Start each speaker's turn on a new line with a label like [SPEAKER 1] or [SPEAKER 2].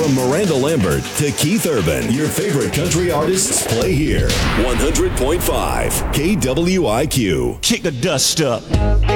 [SPEAKER 1] From Miranda Lambert to Keith Urban, your favorite country artists play here. 100.5 KWIQ.
[SPEAKER 2] Kick the dust up.